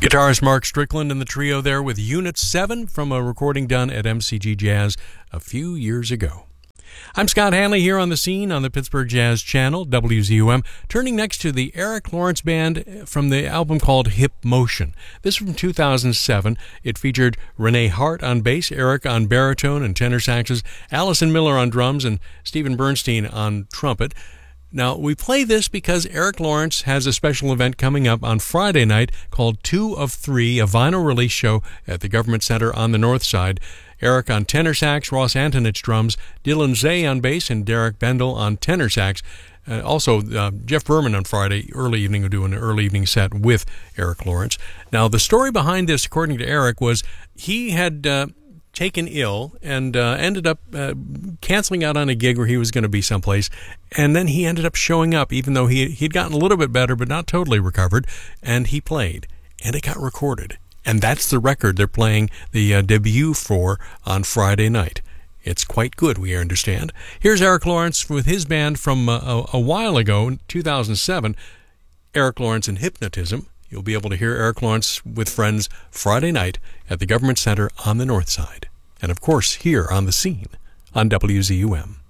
Guitarist Mark Strickland and the trio there with Unit 7 from a recording done at MCG Jazz a few years ago. I'm Scott Hanley here on the scene on the Pittsburgh Jazz Channel, WZUM, turning next to the Eric Lawrence Band from the album called Hip Motion. This from 2007. It featured Renee Hart on bass, Eric on baritone and tenor saxes, Allison Miller on drums, and Stephen Bernstein on trumpet. Now, we play this because Eric Lawrence has a special event coming up on Friday night called 2 of 3, a vinyl release show at the Government Center on the North Side. Eric on tenor sax, Ross Antonich drums, Dylan Zay on bass, and Derek Bendel on tenor sax. Also, Jeff Berman on Friday, early evening, will do an early evening set with Eric Lawrence. Now, the story behind this, according to Eric, was he had taken ill and ended up canceling out on a gig where he was going to be someplace, and then he ended up showing up even though he'd gotten a little bit better but not totally recovered, and he played, and it got recorded, and that's the record they're playing the debut for on Friday night. It's quite good, we understand. Here's Eric Lawrence with his band from a while ago, 2007, Eric Lawrence and Hypnotism. You'll be able to hear Eric Lawrence with friends Friday night at the Government Center on the North Side. And, of course, here on The Scene on WZUM.